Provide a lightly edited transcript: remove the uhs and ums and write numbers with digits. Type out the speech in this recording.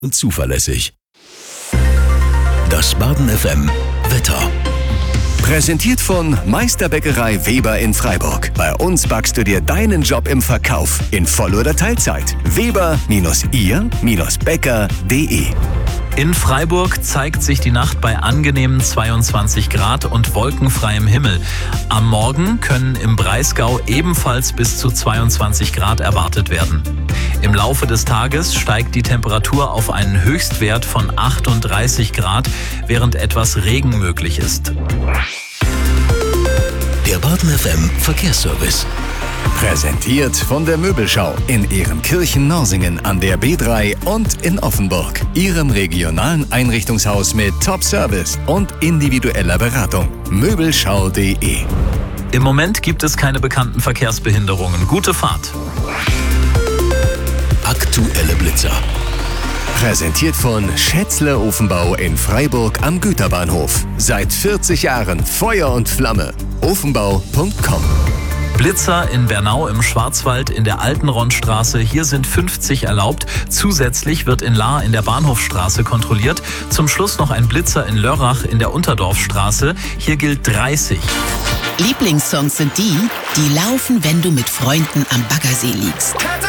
und zuverlässig. Das Baden FM Wetter. Präsentiert von Meisterbäckerei Weber in Freiburg. Bei uns backst du dir deinen Job im Verkauf in Voll- oder Teilzeit. Weber-ihr-bäcker.de. In Freiburg zeigt sich die Nacht bei angenehmen 22 Grad und wolkenfreiem Himmel. Am Morgen können im Breisgau ebenfalls bis zu 22 Grad erwartet werden. Im Laufe des Tages steigt die Temperatur auf einen Höchstwert von 38 Grad, während etwas Regen möglich ist. Der Baden FM Verkehrsservice. Präsentiert von der Möbelschau in Ehrenkirchen-Norsingen an der B3 und in Offenburg. Ihrem regionalen Einrichtungshaus mit Top-Service und individueller Beratung. Möbelschau.de. Im Moment gibt es keine bekannten Verkehrsbehinderungen. Gute Fahrt. Aktuelle Blitzer. Präsentiert von Schätzle Ofenbau in Freiburg am Güterbahnhof. Seit 40 Jahren Feuer und Flamme. Ofenbau.com. Blitzer in Bernau im Schwarzwald in der Altenrondstraße. Hier sind 50 erlaubt. Zusätzlich wird in Lahr in der Bahnhofstraße kontrolliert. Zum Schluss noch ein Blitzer in Lörrach in der Unterdorfstraße. Hier gilt 30. Lieblingssongs sind die laufen, wenn du mit Freunden am Baggersee liegst.